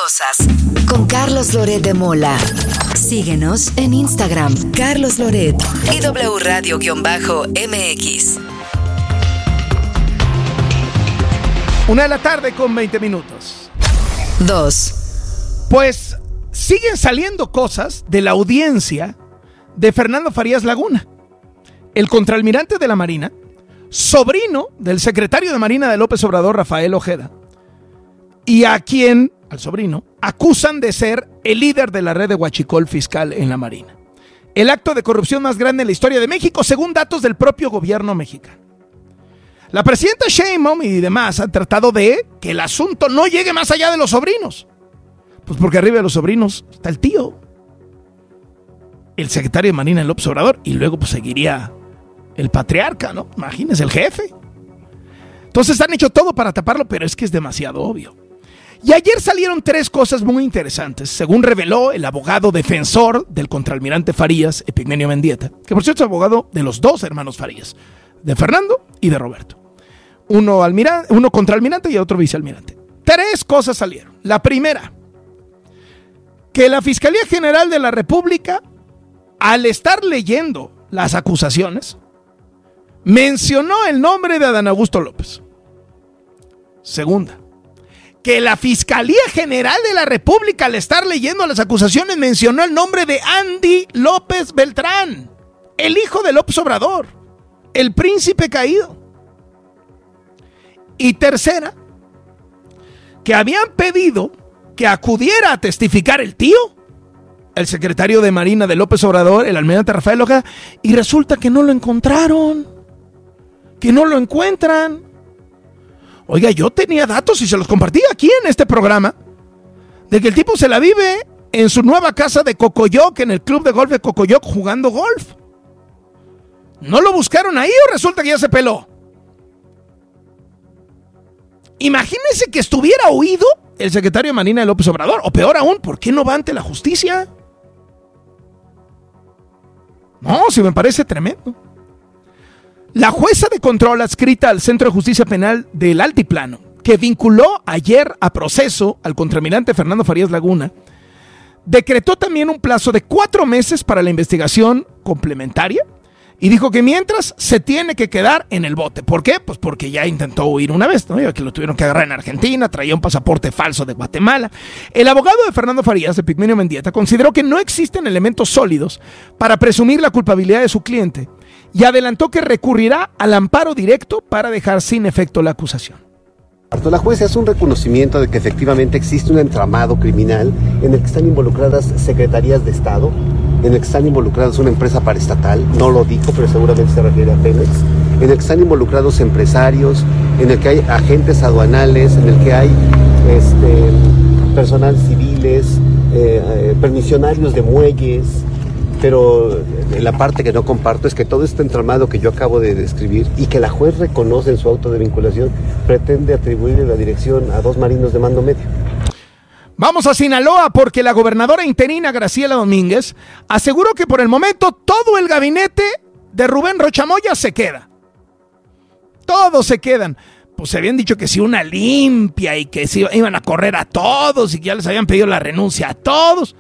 cosas con Carlos Loret de Mola. Síguenos en Instagram, Carlos Loret y W Radio-MX. 1:20 p.m. 2. Pues siguen saliendo cosas de la audiencia de Fernando Farías Laguna, el contraalmirante de la Marina, sobrino del secretario de Marina de López Obrador, Rafael Ojeda, y a quien, al sobrino, acusan de ser el líder de la red de huachicol fiscal en la Marina. El acto de corrupción más grande en la historia de México, según datos del propio gobierno mexicano. La presidenta Sheinbaum y demás han tratado de que el asunto no llegue más allá de los sobrinos. Pues porque arriba de los sobrinos está el tío, el secretario de Marina López Obrador, y luego pues seguiría el patriarca, ¿no? Imagínense, el jefe. Entonces han hecho todo para taparlo, pero es que es demasiado obvio. Y ayer salieron 3 cosas muy interesantes, según reveló el abogado defensor del contraalmirante Farías, Epigmenio Mendieta, que por cierto es abogado de los 2 hermanos Farías, de Fernando y de Roberto. Uno contraalmirante y otro vicealmirante. 3 cosas salieron. La primera, que la Fiscalía General de la República, al estar leyendo las acusaciones, mencionó el nombre de Adán Augusto López. Segunda, que la Fiscalía General de la República, al estar leyendo las acusaciones, mencionó el nombre de Andy López Beltrán, el hijo de López Obrador, el príncipe caído. Y tercera, que habían pedido que acudiera a testificar el tío, el secretario de Marina de López Obrador, el almirante Rafael Ojeda, y resulta que no lo encontraron, que no lo encuentran. Oiga, yo tenía datos y se los compartí aquí en este programa, de que el tipo se la vive en su nueva casa de Cocoyoc, en el club de golf de Cocoyoc, jugando golf. ¿No lo buscaron ahí o resulta que ya se peló? Imagínense que estuviera oído el secretario de Marina de López Obrador, o peor aún, ¿por qué no va ante la justicia? No, si me parece tremendo. La jueza de control adscrita al Centro de Justicia Penal del Altiplano, que vinculó ayer a proceso al contraalmirante Fernando Farías Laguna, decretó también un plazo de 4 meses para la investigación complementaria y dijo que mientras se tiene que quedar en el bote. ¿Por qué? Pues porque ya intentó huir una vez, ¿no? Que lo tuvieron que agarrar en Argentina, traía un pasaporte falso de Guatemala. El abogado de Fernando Farías, Epigmenio Mendieta, consideró que no existen elementos sólidos para presumir la culpabilidad de su cliente y adelantó que recurrirá al amparo directo para dejar sin efecto la acusación. La jueza hace un reconocimiento de que efectivamente existe un entramado criminal en el que están involucradas secretarías de Estado, en el que están involucradas una empresa paraestatal, no lo dijo, pero seguramente se refiere a Pemex, en el que están involucrados empresarios, en el que hay agentes aduanales, en el que hay personal civiles, permisionarios de muelles. Pero la parte que no comparto es que todo este entramado que yo acabo de describir y que la juez reconoce en su auto de vinculación pretende atribuirle la dirección a 2 marinos de mando medio. Vamos a Sinaloa porque la gobernadora interina Graciela Domínguez aseguró que por el momento todo el gabinete de Rubén Rocha Moya se queda. Todos se quedan. Pues se habían dicho que si una limpia y que se iban a correr a todos y que ya les habían pedido la renuncia a todos.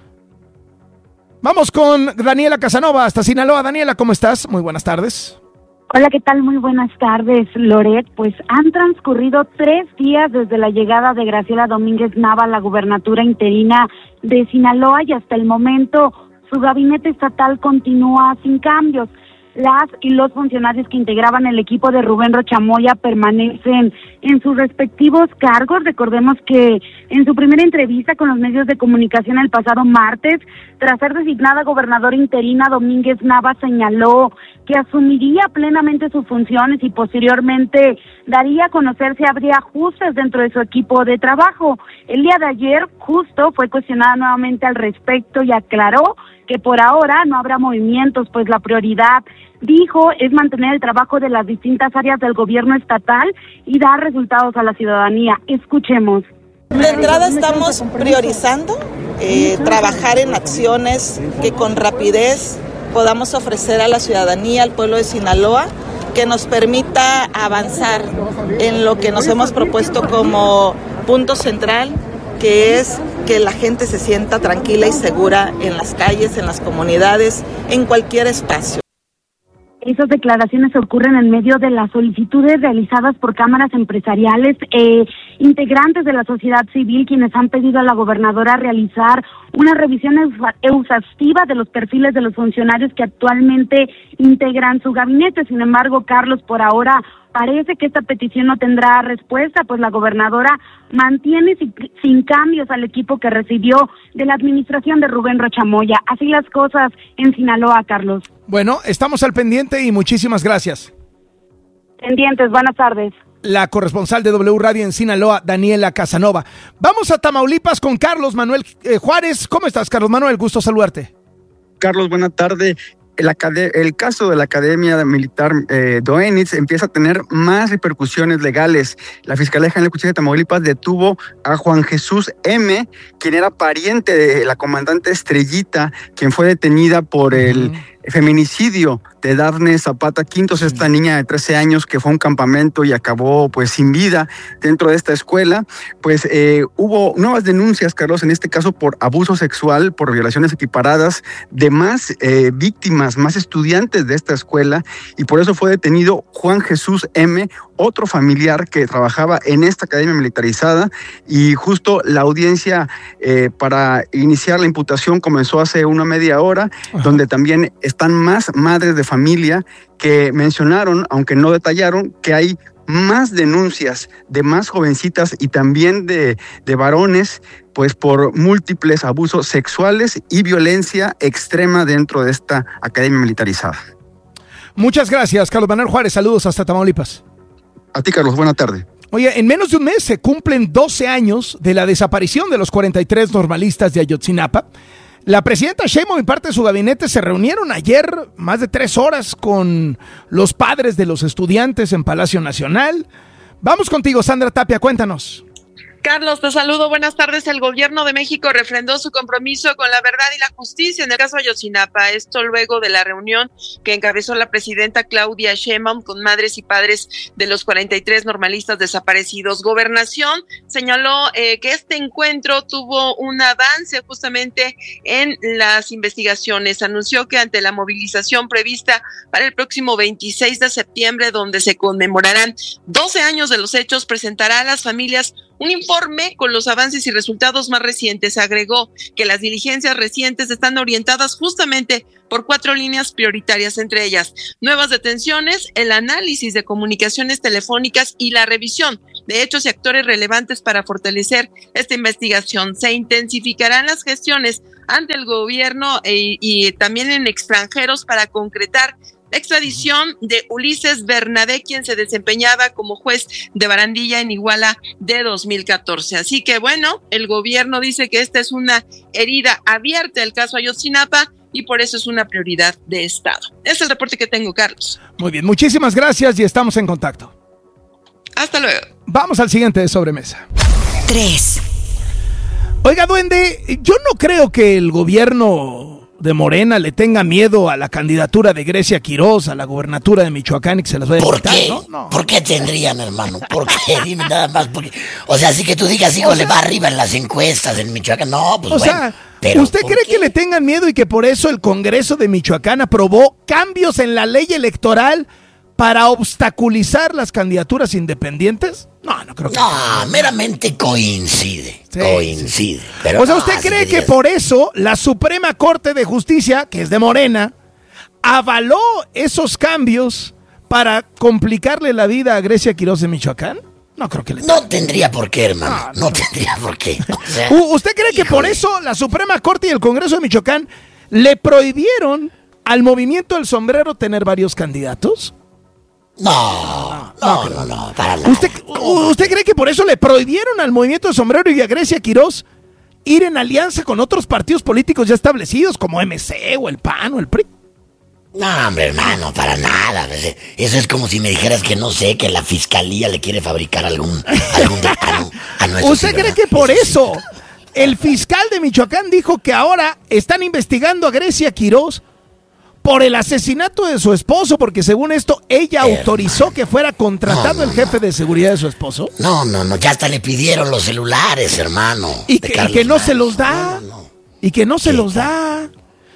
Vamos con Daniela Casanova hasta Sinaloa. Daniela, ¿cómo estás? Muy buenas tardes. Hola, ¿qué tal? Muy buenas tardes, Loret. Pues han transcurrido 3 días desde la llegada de Graciela Domínguez Nava a la gubernatura interina de Sinaloa y hasta el momento su gabinete estatal continúa sin cambios. Las y los funcionarios que integraban el equipo de Rubén Rocha Moya permanecen en sus respectivos cargos. Recordemos que en su primera entrevista con los medios de comunicación el pasado martes, tras ser designada gobernadora interina, Domínguez Nava señaló que asumiría plenamente sus funciones y posteriormente daría a conocer si habría ajustes dentro de su equipo de trabajo. El día de ayer justo fue cuestionada nuevamente al respecto y aclaró que por ahora no habrá movimientos, pues la prioridad, dijo, es mantener el trabajo de las distintas áreas del gobierno estatal y dar resultados a la ciudadanía. Escuchemos. De entrada estamos priorizando trabajar en acciones que con rapidez podamos ofrecer a la ciudadanía, al pueblo de Sinaloa, que nos permita avanzar en lo que nos hemos propuesto como punto central, que es que la gente se sienta tranquila y segura en las calles, en las comunidades, en cualquier espacio. Esas declaraciones ocurren en medio de las solicitudes realizadas por cámaras empresariales e integrantes de la sociedad civil, quienes han pedido a la gobernadora realizar una revisión exhaustiva de los perfiles de los funcionarios que actualmente integran su gabinete. Sin embargo, Carlos, por ahora parece que esta petición no tendrá respuesta, pues la gobernadora mantiene sin cambios al equipo que recibió de la administración de Rubén Rocha Moya. Así las cosas en Sinaloa, Carlos. Bueno, estamos al pendiente y muchísimas gracias. Pendientes, buenas tardes. La corresponsal de W Radio en Sinaloa, Daniela Casanova. Vamos a Tamaulipas con Carlos Manuel Juárez. ¿Cómo estás, Carlos Manuel? Gusto saludarte. Carlos, buena tarde. El caso de la Academia Militar Doenitz empieza a tener más repercusiones legales. La Fiscalía General de Justicia de Tamaulipas detuvo a Juan Jesús M., quien era pariente de la comandante Estrellita, quien fue detenida por el feminicidio de Dafne Zapata Quintos, esta niña de 13 años que fue a un campamento y acabó pues sin vida dentro de esta escuela. Pues hubo nuevas denuncias, Carlos, en este caso por abuso sexual, por violaciones equiparadas de más víctimas, más estudiantes de esta escuela, y por eso fue detenido Juan Jesús M., otro familiar que trabajaba en esta academia militarizada, y justo la audiencia para iniciar la imputación comenzó hace una media hora, donde también están más madres de familia que mencionaron, aunque no detallaron, que hay más denuncias de más jovencitas y también de varones, pues por múltiples abusos sexuales y violencia extrema dentro de esta academia militarizada. Muchas gracias, Carlos Manuel Juárez. Saludos hasta Tamaulipas. A ti, Carlos. Buena tarde. Oye, en menos de un mes se cumplen 12 años de la desaparición de los 43 normalistas de Ayotzinapa. La presidenta Sheinbaum y parte de su gabinete se reunieron ayer más de 3 horas con los padres de los estudiantes en Palacio Nacional. Vamos contigo, Sandra Tapia, cuéntanos. Carlos, te saludo. Buenas tardes. El gobierno de México refrendó su compromiso con la verdad y la justicia en el caso Ayotzinapa. Esto luego de la reunión que encabezó la presidenta Claudia Sheinbaum con madres y padres de los 43 normalistas desaparecidos. Gobernación señaló que este encuentro tuvo un avance justamente en las investigaciones. Anunció que ante la movilización prevista para el próximo 26 de septiembre, donde se conmemorarán 12 años de los hechos, presentará a las familias un informe con los avances y resultados más recientes. Agregó que las diligencias recientes están orientadas justamente por 4 líneas prioritarias, entre ellas nuevas detenciones, el análisis de comunicaciones telefónicas y la revisión de hechos y actores relevantes para fortalecer esta investigación. Se intensificarán las gestiones ante el gobierno y también en extranjeros para concretar la extradición de Ulises Bernabé, quien se desempeñaba como juez de barandilla en Iguala de 2014. Así que bueno, el gobierno dice que esta es una herida abierta del caso Ayotzinapa y por eso es una prioridad de Estado. Este es el reporte que tengo, Carlos. Muy bien, muchísimas gracias y estamos en contacto. Hasta luego. Vamos al siguiente de sobremesa. 3. Oiga, duende, yo no creo que el gobierno de Morena le tenga miedo a la candidatura de Grecia Quirós a la gobernatura de Michoacán y que se las vaya a quitar, ¿no? No. ¿Por qué tendrían, hermano? ¿Por qué? Dime nada más. Porque, o sea, así que tú digas, hijo, le va arriba en las encuestas en Michoacán. No, pues o bueno. sea, pero ¿usted cree que le tengan miedo y que por eso el Congreso de Michoacán aprobó cambios en la ley electoral para obstaculizar las candidaturas independientes? No creo que no, meramente coincide. Sí, coincide. Sí. Pero o sea, ¿usted cree que por eso la Suprema Corte de Justicia, que es de Morena, avaló esos cambios para complicarle la vida a Grecia Quirós de Michoacán? No creo que le No tendría por qué, hermano. No tendría por qué. O sea, ¿usted cree que por eso la Suprema Corte y el Congreso de Michoacán le prohibieron al Movimiento del Sombrero tener varios candidatos? No, para nada. ¿Usted cree que por eso le prohibieron al Movimiento del Sombrero y a Grecia Quirós ir en alianza con otros partidos políticos ya establecidos como MC o el PAN o el PRI? No, hombre, hermano, para nada. Eso es como si me dijeras que no sé, que la fiscalía le quiere fabricar algún decano a nuestro ¿Usted cree que por eso el fiscal de Michoacán dijo que ahora están investigando a Grecia Quirós por el asesinato de su esposo, porque según esto, ella autorizó que fuera contratado el jefe de seguridad de su esposo. No, ya hasta le pidieron los celulares, hermano. Y que no se los da. Y que no se los da.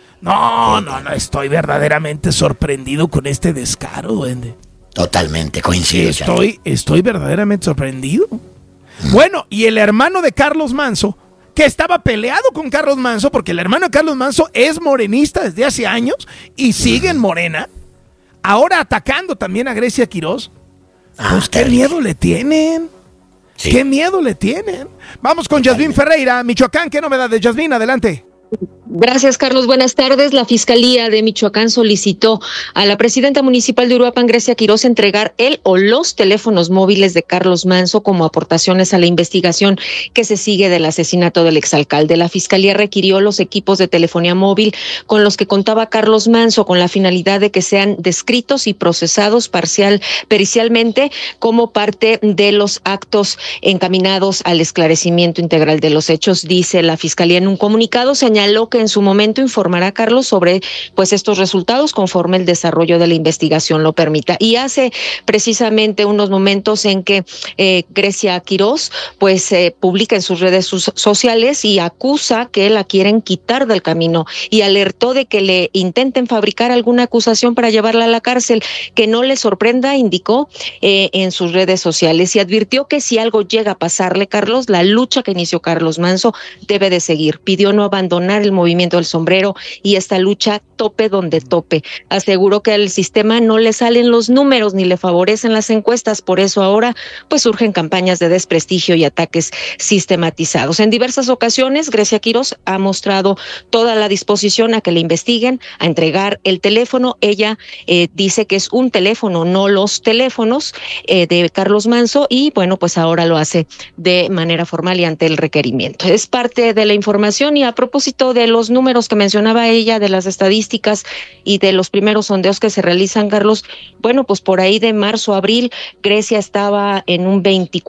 No, estoy verdaderamente sorprendido con este descaro, duende. Totalmente, coincido. Estoy verdaderamente sorprendido. Bueno, y el hermano de Carlos Manzo, que estaba peleado con Carlos Manzo, porque el hermano de Carlos Manzo es morenista desde hace años y sigue en Morena, ahora atacando también a Grecia Quirós. Pues qué miedo le tienen. Sí. Qué miedo le tienen. Vamos con Yasmín Ferreira, Michoacán. ¿Qué novedades, Yasmín? Adelante. Gracias, Carlos. Buenas tardes. La Fiscalía de Michoacán solicitó a la presidenta municipal de Uruapan, Grecia Quirós, entregar el o los teléfonos móviles de Carlos Manzo como aportaciones a la investigación que se sigue del asesinato del exalcalde. La Fiscalía requirió los equipos de telefonía móvil con los que contaba Carlos Manzo con la finalidad de que sean descritos y procesados pericialmente como parte de los actos encaminados al esclarecimiento integral de los hechos, dice la Fiscalía en un comunicado. Señaló que en su momento informará a Carlos sobre estos resultados conforme el desarrollo de la investigación lo permita. Y hace precisamente unos momentos en que Grecia Quirós publica en sus redes sociales y acusa que la quieren quitar del camino y alertó de que le intenten fabricar alguna acusación para llevarla a la cárcel. Que no le sorprenda, indicó en sus redes sociales, y advirtió que si algo llega a pasarle, Carlos, la lucha que inició Carlos Manzo debe de seguir. Pidió no abandonar el movimiento del sombrero y esta lucha tope donde tope. Aseguró que al sistema no le salen los números ni le favorecen las encuestas, por eso ahora surgen campañas de desprestigio y ataques sistematizados. En diversas ocasiones, Grecia Quirós ha mostrado toda la disposición a que le investiguen, a entregar el teléfono. Ella dice que es un teléfono, no los teléfonos de Carlos Manzo, y ahora lo hace de manera formal y ante el requerimiento. Es parte de la información. Y a propósito de los números que mencionaba ella, de las estadísticas y de los primeros sondeos que se realizan, Carlos, por ahí de marzo a abril, Grecia estaba en un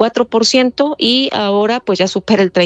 24% y ahora ya supera el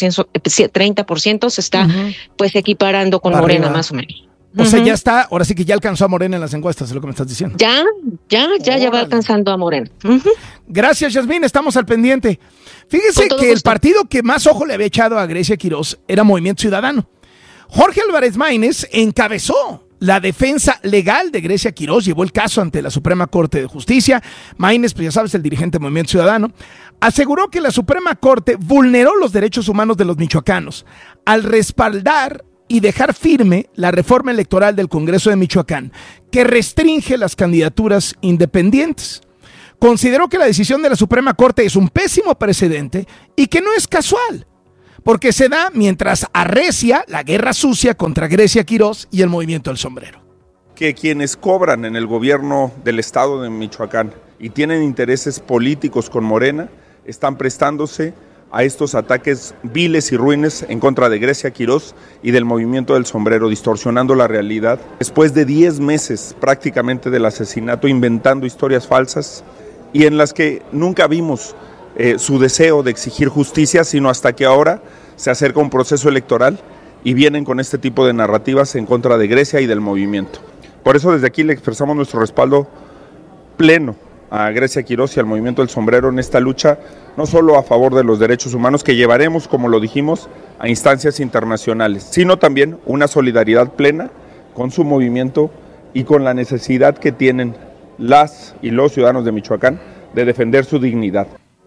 30%, se está equiparando con Morena más o menos. O sea, ya está, ahora sí que ya alcanzó a Morena en las encuestas, es lo que me estás diciendo. Ya va alcanzando a Morena. Gracias, Yasmín, estamos al pendiente. Fíjese que el partido que más ojo le había echado a Grecia Quirós era Movimiento Ciudadano. Jorge Álvarez Maínez encabezó la defensa legal de Grecia Quirós, llevó el caso ante la Suprema Corte de Justicia. Maínez, ya sabes, el dirigente del Movimiento Ciudadano, aseguró que la Suprema Corte vulneró los derechos humanos de los michoacanos al respaldar y dejar firme la reforma electoral del Congreso de Michoacán, que restringe las candidaturas independientes. Consideró que la decisión de la Suprema Corte es un pésimo precedente y que no es casual, porque se da mientras arrecia la guerra sucia contra Grecia Quirós y el Movimiento del Sombrero. Que quienes cobran en el gobierno del estado de Michoacán y tienen intereses políticos con Morena están prestándose a estos ataques viles y ruines en contra de Grecia Quirós y del Movimiento del Sombrero, distorsionando la realidad. Después de 10 meses prácticamente del asesinato, inventando historias falsas y en las que nunca vimos su deseo de exigir justicia, sino hasta que ahora se acerca un proceso electoral y vienen con este tipo de narrativas en contra de Grecia y del movimiento. Por eso desde aquí le expresamos nuestro respaldo pleno a Grecia Quirós y al Movimiento del Sombrero en esta lucha, no solo a favor de los derechos humanos que llevaremos, como lo dijimos, a instancias internacionales, sino también una solidaridad plena con su movimiento y con la necesidad que tienen las y los ciudadanos de Michoacán de defender su dignidad.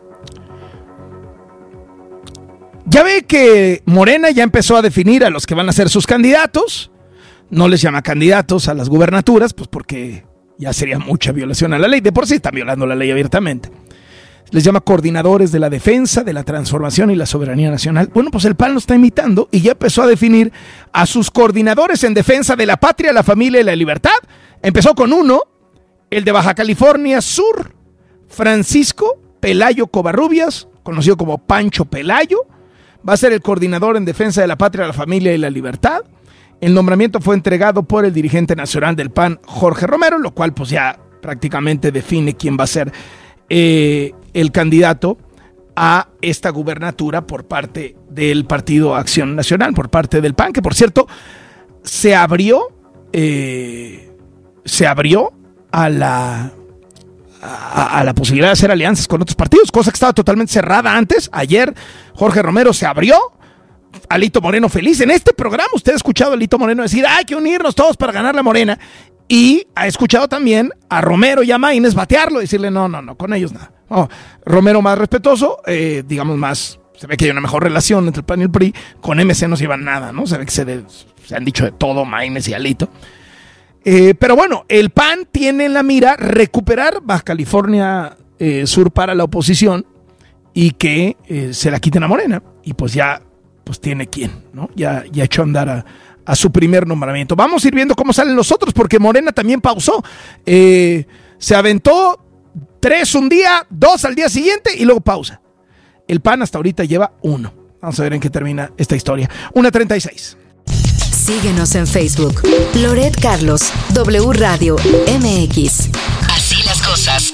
Ya ve que Morena ya empezó a definir a los que van a ser sus candidatos. No les llama candidatos a las gubernaturas, pues porque ya sería mucha violación a la ley. De por sí están violando la ley abiertamente. Les llama coordinadores de la defensa, de la transformación y la soberanía nacional. Bueno, pues el PAN lo está imitando y ya empezó a definir a sus coordinadores en defensa de la patria, la familia y la libertad. Empezó con uno, el de Baja California Sur, Francisco Pelayo Covarrubias, conocido como Pancho Pelayo. Va a ser el coordinador en defensa de la patria, la familia y la libertad. El nombramiento fue entregado por el dirigente nacional del PAN, Jorge Romero, lo cual pues ya prácticamente define quién va a ser el candidato a esta gubernatura por parte del Partido Acción Nacional, por parte del PAN, que por cierto se abrió se abrió a la posibilidad de hacer alianzas con otros partidos, cosa que estaba totalmente cerrada antes. Ayer Jorge Romero se abrió, Alito Moreno feliz. En este programa usted ha escuchado a Alito Moreno decir, hay que unirnos todos para ganar la Morena, y ha escuchado también a Romero y a Maínez batearlo, decirle no, con ellos nada. Romero más respetuoso, digamos más, se ve que hay una mejor relación entre el PAN y el PRI. Con MC no se llevan nada, ¿no? Se ve que se han dicho de todo Maínez y Alito. Pero bueno, el PAN tiene en la mira recuperar Baja California Sur para la oposición y que se la quiten a Morena. Y pues ya pues tiene quien, ¿no? Ya echó a andar a su primer nombramiento. Vamos a ir viendo cómo salen los otros, porque Morena también pausó. Se aventó 3 un día, 2 al día siguiente y luego pausa. El PAN hasta ahorita lleva 1. Vamos a ver en qué termina esta historia. 1:36. Síguenos en Facebook. Loret Carlos, W Radio MX. Así las cosas.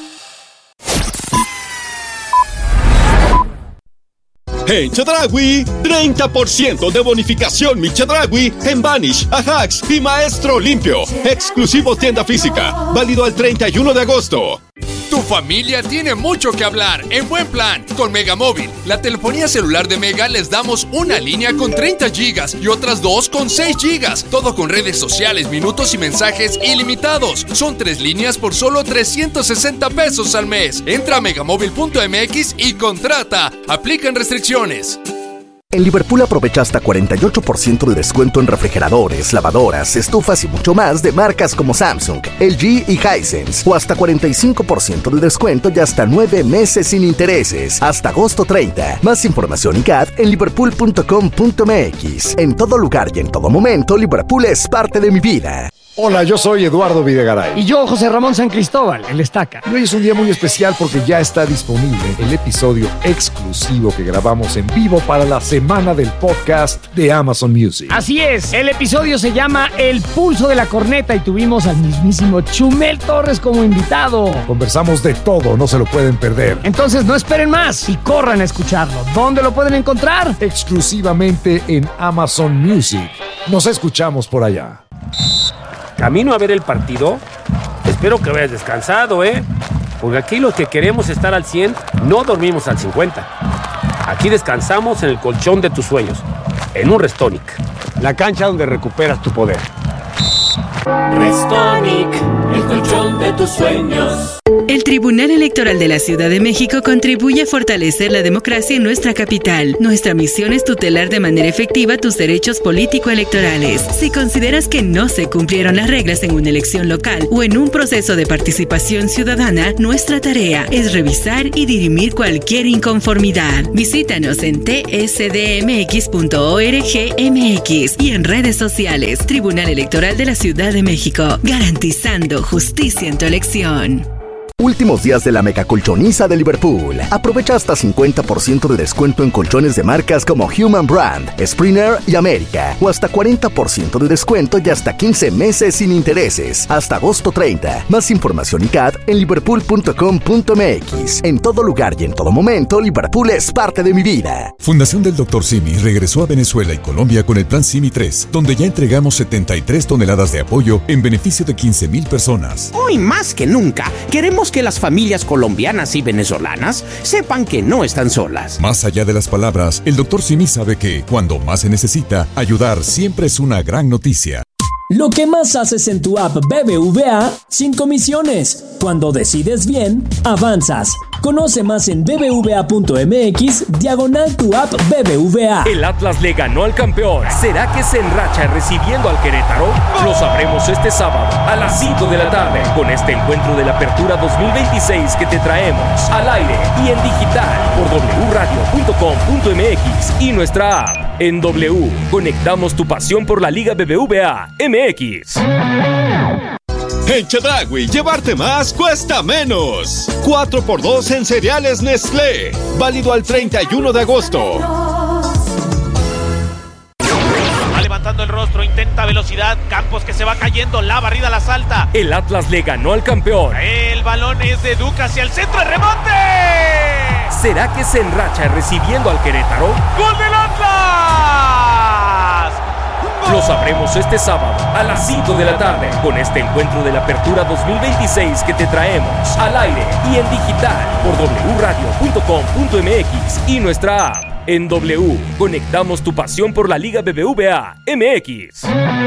En Chedraui, 30% de bonificación Mi Chedraui en Vanish, Ajax y Maestro Limpio. Exclusivo tienda física. Válido al 31 de agosto. Tu familia tiene mucho que hablar en buen plan con Megamóvil. La telefonía celular de Mega les damos una línea con 30 gigas y otras 2 con 6 gigas. Todo con redes sociales, minutos y mensajes ilimitados. Son 3 líneas por solo 360 pesos al mes. Entra a megamóvil.mx y contrata. Aplican restricciones. En Liverpool aprovecha hasta 48% de descuento en refrigeradores, lavadoras, estufas y mucho más de marcas como Samsung, LG y Hisense. O hasta 45% de descuento y hasta 9 meses sin intereses. Hasta agosto 30. Más información y CAD en liverpool.com.mx. En todo lugar y en todo momento, Liverpool es parte de mi vida. Hola, yo soy Eduardo Videgaray. Y yo, José Ramón San Cristóbal, el Estaca. Y hoy es un día muy especial porque ya está disponible el episodio exclusivo que grabamos en vivo para la semana del podcast de Amazon Music. Así es, el episodio se llama El Pulso de la Corneta y tuvimos al mismísimo Chumel Torres como invitado. Conversamos de todo, no se lo pueden perder. Entonces no esperen más y corran a escucharlo. ¿Dónde lo pueden encontrar? Exclusivamente en Amazon Music. Nos escuchamos por allá. Camino a ver el partido. Espero que vayas descansado, porque aquí los que queremos estar al 100 no dormimos al 50. Aquí descansamos en el colchón de tus sueños, en un Restonic, la cancha donde recuperas tu poder. Restonic, el colchón de tus sueños. El Tribunal Electoral de la Ciudad de México contribuye a fortalecer la democracia en nuestra capital. Nuestra misión es tutelar de manera efectiva tus derechos político-electorales. Si consideras que no se cumplieron las reglas en una elección local o en un proceso de participación ciudadana, nuestra tarea es revisar y dirimir cualquier inconformidad. Visítanos en tsdmx.org.mx y en redes sociales. Tribunal Electoral de la Ciudad de México, garantizando justicia en tu elección. Últimos días de la mega colchoniza de Liverpool. Aprovecha hasta 50% de descuento en colchones de marcas como Human Brand, Springer y América. O hasta 40% de descuento y hasta 15 meses sin intereses. Hasta agosto 30. Más información y CAD en liverpool.com.mx. En todo lugar y en todo momento, Liverpool es parte de mi vida. Fundación del Dr. Simi regresó a Venezuela y Colombia con el Plan Simi 3, donde ya entregamos 73 toneladas de apoyo en beneficio de 15,000 personas. Hoy más que nunca, queremos que las familias colombianas y venezolanas sepan que no están solas. Más allá de las palabras, el Dr. Simi sabe que, cuando más se necesita, ayudar siempre es una gran noticia. Lo que más haces en tu app BBVA, sin comisiones. Cuando decides bien, avanzas. Conoce más en bbva.mx/tu app BBVA. El Atlas le ganó al campeón. ¿Será que se enracha recibiendo al Querétaro? Lo sabremos este sábado a las 5 de la tarde con este encuentro de la Apertura 2026 que te traemos al aire y en digital por wradio.com.mx y nuestra app. En W, conectamos tu pasión por la Liga BBVA MX. En Chedraui, llevarte más cuesta menos. 4x2 en cereales Nestlé. Válido al 31 de agosto. Va levantando el rostro, intenta velocidad. Campos que se va cayendo, la barrida la salta. El Atlas le ganó al campeón. El balón es de Duca hacia el centro, el rebote. ¿Será que se enracha recibiendo al Querétaro? ¡Gol del Atlas! ¡Gol Lo sabremos este sábado a las 5 de la tarde con este encuentro de la Apertura 2026 que te traemos al aire y en digital por wradio.com.mx y nuestra app. En W, conectamos tu pasión por la Liga BBVA MX.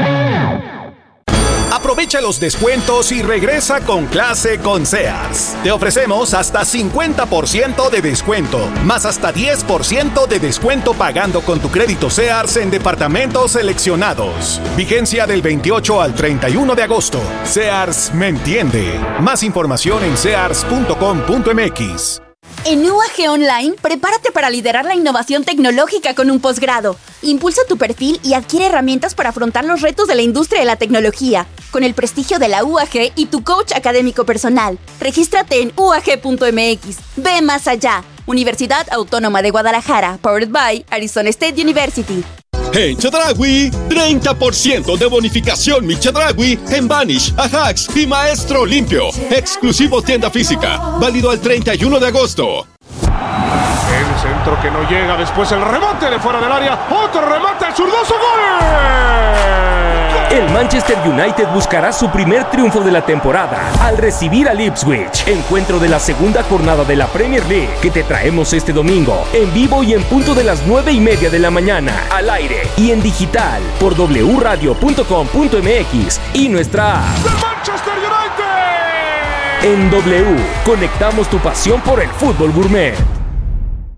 Aprovecha los descuentos y regresa con clase con Sears. Te ofrecemos hasta 50% de descuento, más hasta 10% de descuento pagando con tu crédito Sears en departamentos seleccionados. Vigencia del 28 al 31 de agosto. Sears me entiende. Más información en sears.com.mx. En UAG Online, prepárate para liderar la innovación tecnológica con un posgrado. Impulsa tu perfil y adquiere herramientas para afrontar los retos de la industria de la tecnología, con el prestigio de la UAG y tu coach académico personal. Regístrate en uag.mx. Ve más allá. Universidad Autónoma de Guadalajara, powered by Arizona State University. En Chedraui, 30% de bonificación Mi Chedraui en Vanish, Ajax y Maestro Limpio. Exclusivo tienda física. Válido al 31 de agosto. El centro que no llega, después el remate de fuera del área. Otro remate al zurdazo, ¡gol! El Manchester United buscará su primer triunfo de la temporada al recibir al Ipswich. Encuentro de la segunda jornada de la Premier League que te traemos este domingo en vivo y en punto de las 9:30 de la mañana al aire y en digital por wradio.com.mx y nuestra app. ¡The Manchester United! En W, conectamos tu pasión por el fútbol gourmet.